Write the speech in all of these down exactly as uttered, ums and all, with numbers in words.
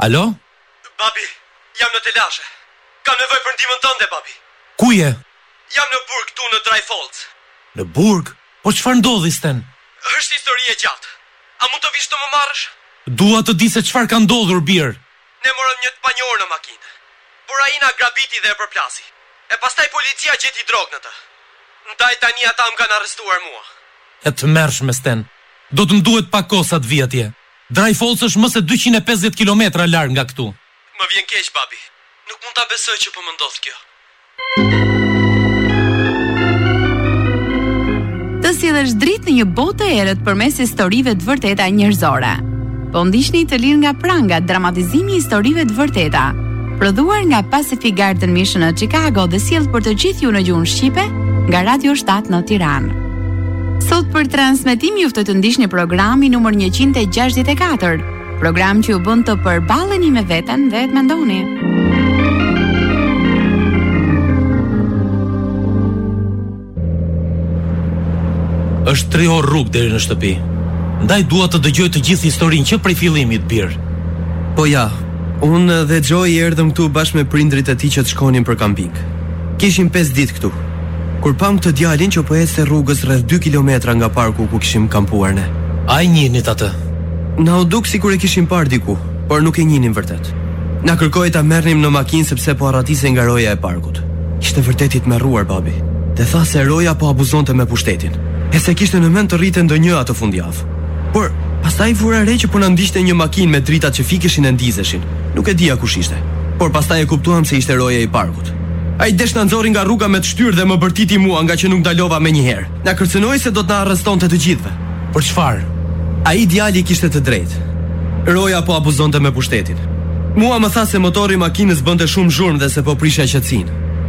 Alo? Babi, jam në Telashe. Kam nevojë për ndihmën tënde, babi. Ku je? Jam në burg këtu në Dry Falls. Në burg? Po çfarë ndodhi sten? Është histori e gjatë. A mund të vish të më marrësh? Dua të di se çfarë ka ndodhur bir. Ne morëm një të panjohur në makinë. Por ai na grabiti dhe e përplasi. E pastaj policia gjeti drogën në të. Ndaj tani ata më kanë arrestuar mua. E të mërshme sten. Do të më duhet pak kohë sa të vi atje. Dry Falls është më se dyqind e pesëdhjetë kilometra larg nga këtu. Më vjen keq, babi. Nuk mund ta besoj që po më ndodh kjo. Të sjellësh dritë në një botë të errët përmes historive të vërteta njerëzore. Po ndiqni të lirë nga pranga dramatizimi i historive të vërteta. Prodhuar nga Pacific Garden Mission në Chicago dhe sjell për të gjithë ju në gjuhën shqipe nga Radio shtat në Tiranë. Sot për transmetim ju ftoj të ndiqni programin numër njëqind e gjashtëdhjetë e katër, program që ju bën të përballeni me veten dhe të mendoni. Është tre orë rrugë deri në shtëpi. Ndaj dua të dëgjoj të gjithë historinë që prej fillimit bir. Po ja, unë dhe Joey erdhëm këtu bashkë me prindrit e tij që të shkonin për kamping. Kishim pesë ditë këtu. Kur pam të djalin që po ecte rrugës rreth dy kilometra nga parku ku kishim kampuar ne. A i njihnin atë? Na u duk sikur e kishim parë diku, por nuk e njihnin vërtet. Na kërkoi ta merrnim në makinë sepse po arratiste nga roja e parkut. Ishte vërtet i tmerruar babi. Dhe tha se roja po abuzonte me pushtetin. E se kishte në mend të rrite ndonjë atë fundjavë. Por pastaj vura re që po na ndiqte një makinë me dritat që fikeshin e ndizeshin. Nuk e dija kush ishte. Por pastaj e kuptuam se ishte roja i parkut. Ai desh na nxorri nga rruga me të shtyrë dhe më bërtiti mua nga që nuk dalova menjëherë. Na kërcënoi se do të na arrestonte të gjithëve. Për çfarë? Ai djali kishte të drejtë. Roja po abuzonte me pushtetin. Mua më tha se motori i makinës bënte shumë zhurmë dhe se po prisha qetësinë.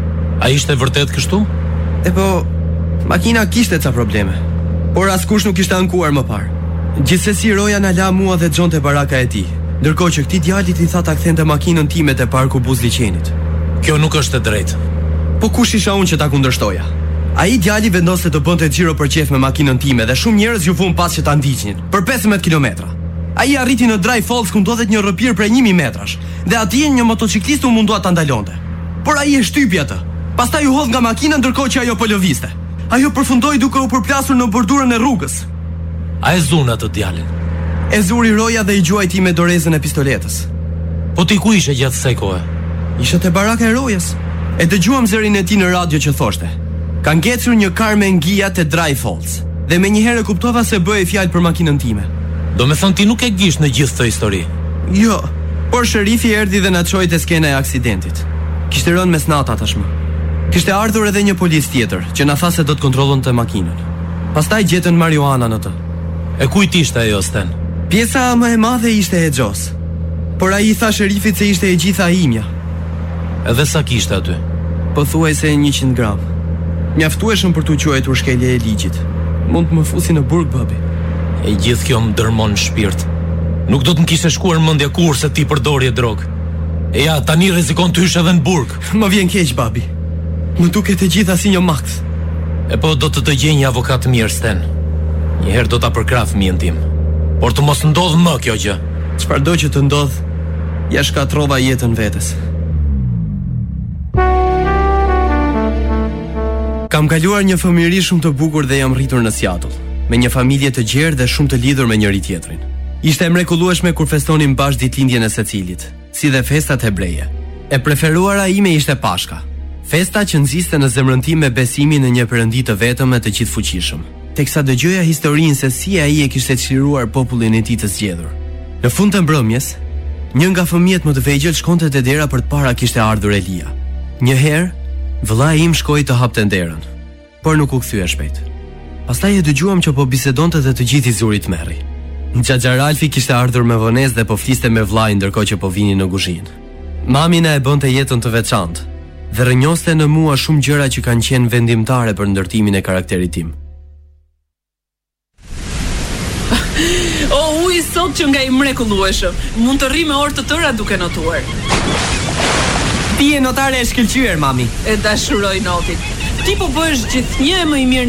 A ishte vërtet kështu? E po, makina kishte ca probleme, por askush nuk ishte ankuar më parë. Gjithsesi roja na la mua dhe xonte baraka e tij, ndërkohë që këtij djalit i tha ta kthente makinën time te parku Buzliqenit. Kjo nuk është e drejtë. Po kush isha unë që ta kundërshtoja? Ai djali vendoste të bënte xhiro për qef me makinën time dhe shumë njerëz ju vun pas që ta ndiqnin për pesëmbëdhjetë kilometra. Ai arriti në Dry Falls ku ndodhet një rrëpir prej një mijë metrash dhe atje një motociklist u mundua ta ndalonte. Por ai e shtypi atë. Pastaj u hodh nga makina ndërkohë që ajo po lëvizte. Ajo përfundoi duke u përplasur në bordurën e rrugës. A e zun atë djalin? E zuri roja dhe i gjuajti me dorezën e pistoletës. Po ti ku ishe gjatë kësaj kohe? Isha te baraka e rojës. E dëgjuam zërin e tij në radio që thoshte: "Ka ngecur një kar me ngija te Dry Falls." Dhe menjëherë kuptova se bëhej fjalë për makinën time. Do me thënë ti nuk e gish në gjithë këtë histori? Jo, por sherifi erdhi dhe na çoi te skena e aksidentit. Kishte rënë mesnata tashmë. Kishte ardhur edhe një policë tjetër që na tha se do të kontrollonte makinën. Pastaj gjetën marijuana në të. E kujt ishte ajo sten? Pjesa më e madhe ishte e Xhos. Por ai i tha sherifit se ishte e gjitha imja. Edhe sa kishte aty? Pothuajse njëqind gram. Mjaftueshëm për t'u quajtur shkelje e ligjit. Mund të më fusi në burg, babi. E gjithë kjo më dërmon në shpirt. Nuk do të më kishe shkuar mendja kur se ti përdorje drogë. E ja, tani rrezikon të hysh edhe në burg. Më vjen keq, babi. Më duket e gjitha si një makt. E po do të të gjej një avokat mirë, Sten. Njëherë do ta përkrah fëmijën tim. Por të mos ndodh më kjo gjë. Çfarëdo që të ndodh, ja shkatrova jetën vetes. Kam kaluar një fëmijëri shumë të bukur dhe jam rritur në Seattle, me një familje të gjerë dhe shumë të lidhur me njëri tjetrin. Ishte mrekullueshme kur festonim bashkë ditëlindjen e secilit, si dhe festat hebreje. E preferuara ime ishte Pashka, festa që nxiste në zemrën time me besimin në një Perëndi të vetëm e të gjithfuqishëm. Teksa dëgjoja historinë se si ai e kishte çliruar popullin e tij të zgjedhur. Në fund të mbrëmjes, një nga fëmijët më të vegjël shkonte te dera për të para kishte ardhur Elia. Një herë, vëllai im shkoi të hapte derën, por nuk u kthye shpejt. Pastaj e dëgjuam që po bisedonte dhe të gjithë i zuri tmerri. Xhaxha Ralfi kishte ardhur me vonesë dhe po fliste me vllain ndërkohë që po vinin në kuzhinë. Mami na e bënte jetën të veçantë dhe rënjoste në mua shumë gjëra që kanë qenë vendimtare për ndërtimin e karakterit tim. O, uji sot që nga i mrekullueshëm. Mund të rri me orë të tëra duke notuar. Ti je notare e shkëlqyer, mami. E dashuroj notin. Ti po bëhesh gjithnjë e më i mirë